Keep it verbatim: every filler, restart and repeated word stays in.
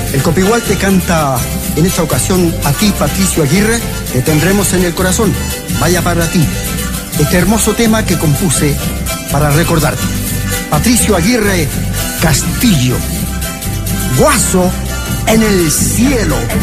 El Copigual te canta en esta ocasión a ti, Patricio Aguirre, te tendremos en el corazón. Vaya para ti. Este hermoso tema que compuse para recordarte. Patricio Aguirre Castillo. Guaso en el cielo.